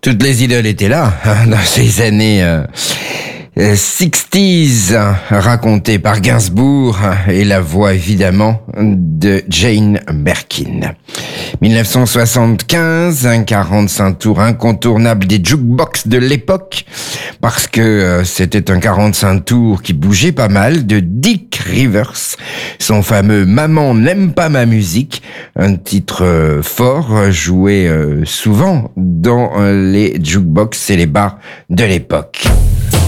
Toutes les idoles étaient là, dans ces années 60s, racontées par Gainsbourg, et la voix évidemment de Jane Birkin. 1975, un 45 tours incontournable des jukebox de l'époque, parce que c'était un 45 tours qui bougeait pas mal, de Dick Rivers, son fameux Maman n'aime pas ma musique, un titre fort, joué souvent dans les jukebox et les bars de l'époque.